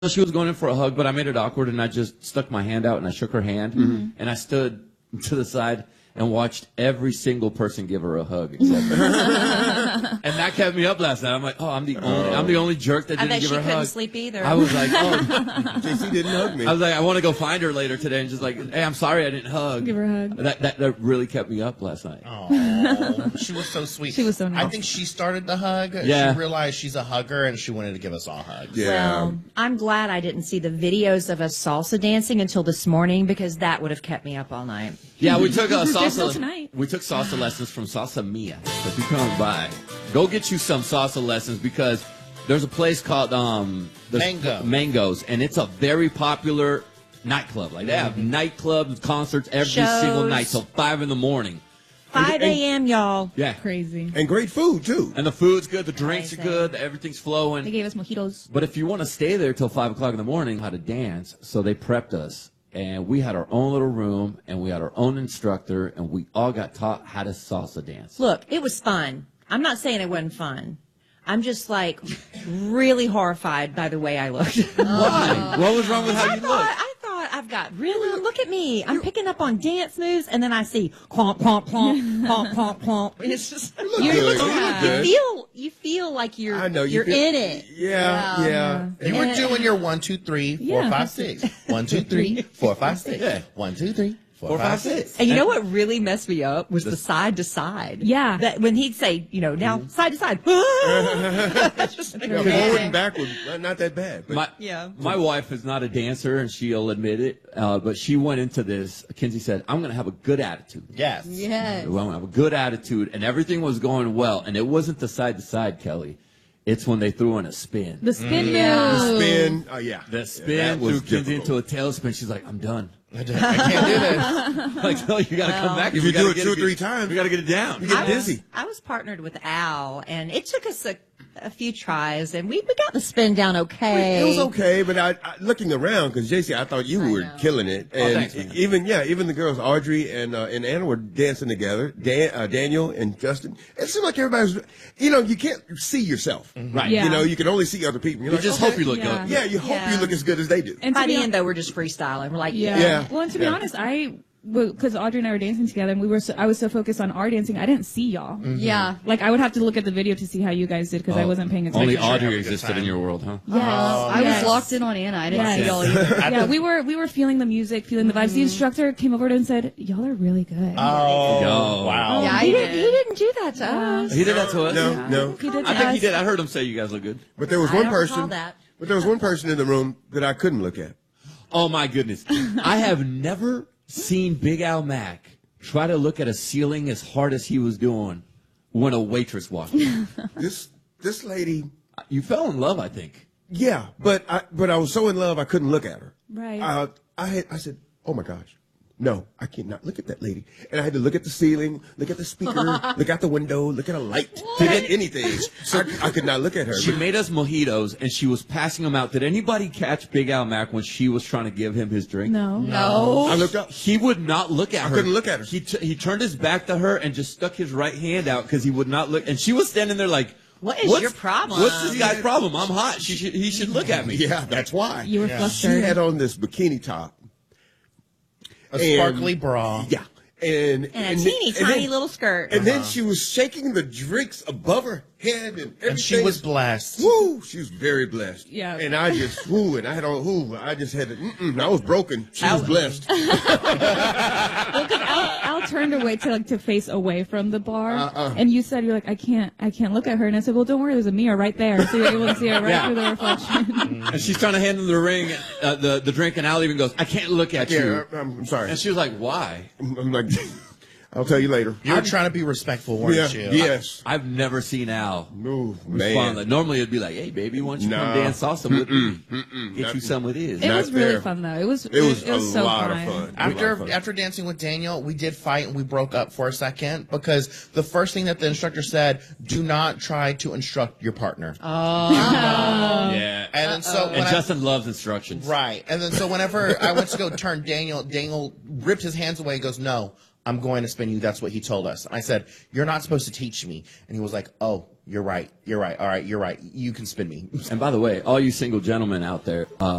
she was going in for a hug, but I made it awkward, and I just stuck my hand out, and I shook her hand, and I stood to the side and watched every single person give her a hug except her. And that kept me up last night. I'm like, I'm the only jerk that didn't give her a hug. I bet she couldn't sleep either. I was like, JC didn't hug me. I was like, I want to go find her later today and just like, hey, I'm sorry I didn't hug. Give her a hug. That really kept me up last night. Oh, she was so sweet. She was so nice. I think she started the hug. Yeah. She realized she's a hugger, and she wanted to give us all hugs. Yeah. Well, I'm glad I didn't see the videos of us salsa dancing until this morning because that would have kept me up all night. Yeah, we took Still tonight. we took salsa lessons from Salsa Mia. So if you come by, go get you some salsa lessons because there's a place called Mangoes, and it's a very popular nightclub. Like they have nightclubs, concerts every single night till 5 in the morning. 5 a.m., y'all. Yeah, Crazy. And great food, too. and the food's good, the drinks are good, everything's flowing. They gave us mojitos. But if you want to stay there till 5 o'clock in the morning, how to dance? So they prepped us. And we had our own little room, and we had our own instructor, and we all got taught how to salsa dance. Look, it was fun. I'm not saying it wasn't fun. I'm just like really horrified by the way I looked. Why? What was wrong with how you look? I thought I've got really look at me. I'm picking up on dance moves, and then I see clomp clomp clomp clomp clomp clomp. It's just you feel like you're I know, you're in it. Yeah. You were doing your 1, 2, 3, 4, 5, 6. 1, 2, 3, 4, 5, 6. Yeah. 1, 2, 3, 4, 5, 6. And you know what really messed me up was the side to side. Yeah. That when he'd say, now side to side. Just like, Forward and backward, not that bad. But My wife is not a dancer, and she'll admit it. But she went into this. Kinsey said, "I'm going to have a good attitude. Yes. yes. I'm going to have a good attitude," and everything was going well. And it wasn't the side to side, Kelly. It's when they threw in a spin. The spin move. the spin, The spin that was threw Kinsey into difficult. a tailspin. She's like, "I'm done." I can't do this. Like, no, you got to come back. If you do it 2 or 3 times, we got to get it down. you get dizzy. I was partnered with Al, and it took us a few tries, and we got the spin down okay. It was okay, but I looking around, because JC, I thought you were killing it. And thanks, man. even the girls, Audrey and Anna were dancing together, Daniel and Justin. It seemed like everybody was, you can't see yourself. Right. Yeah. You can only see other people. You're You like, just okay. hope you look Yeah. good. Yeah, you hope you look as good as they do. And By to the be end, though, we're just freestyling. We're like, Yeah. Well, and to be honest, because Audrey and I were dancing together, and I was so focused on our dancing, I didn't see y'all. Yeah. Like I would have to look at the video to see how you guys did because I wasn't paying attention. Only Making sure you have Audrey a good existed in time. your world, huh? Yes. I was locked in on Anna. I didn't see y'all either. Yeah, we were feeling the music, feeling the vibes. The instructor came over and said, "Y'all are really good." Oh, Yo. wow. Yeah, He didn't do that to us. He did that to us. No. He did I think he us. did. I heard him say you guys look good. But there was I one don't recall person. that. But there was one person in the room that I couldn't look at. Oh my goodness. I have never seen Big Al Mack try to look at a ceiling as hard as he was doing when a waitress walked in. This lady. You fell in love, I think. Yeah, but I was so in love I couldn't look at her. Right. I said, "Oh my gosh, no, I cannot look at that lady." And I had to look at the ceiling, look at the speaker, look out the window, look at a light, look at anything. I could not look at her. She made us mojitos, and she was passing them out. Did anybody catch Big Al Mack when she was trying to give him his drink? No. I looked up. He would not look at her. I couldn't look at her. He turned his back to her and just stuck his right hand out because he would not look. And she was standing there like, What's your problem? What's this guy's problem? I'm hot. He should look at me. Yeah, that's why. You were She flustered. had on this bikini top. A sparkly bra. Yeah. And And a teeny tiny little skirt. And then she was shaking the drinks above her head and everything. And she was blessed. Woo! She was very blessed. Yeah. And I just, and I had on, I just had to, I was broken. She was blessed. Well, because Al turned away to face away from the bar, and you said you're like, I can't look at her, and I said, well, don't worry, there's a mirror right there, so you're able to see her right through the reflection. And she's trying to hand him the ring, the drink, and Al even goes, I can't look at you. I'm sorry. And she was like, why? I'm like, I'll tell you later. You were trying to be respectful, weren't you? Yes. I've never seen Al No, respond. man. Like, normally it'd be like, hey, baby, why don't you come Nah. dance salsa with me? Get you some with his. It Not was really there. fun though. It was It was a so lot fun. of fun. A lot of fun. After dancing with Daniel, we did fight and we broke up for a second because the first thing that the instructor said, do not try to instruct your partner. Yeah. And then so when And I- Justin loves instructions. right. And then so whenever I went to go turn Daniel ripped his hands away and goes, no, I'm going to spin you. That's what he told us. And I said, you're not supposed to teach me. And he was like, oh, You're right. All right, you're right. You can spin me. And by the way, all you single gentlemen out there,